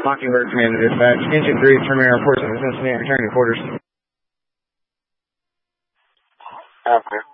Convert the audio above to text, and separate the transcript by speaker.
Speaker 1: Mockingbird Command to Dispatch. Engine 3, terminating reports of incident, returning to quarters.
Speaker 2: Okay.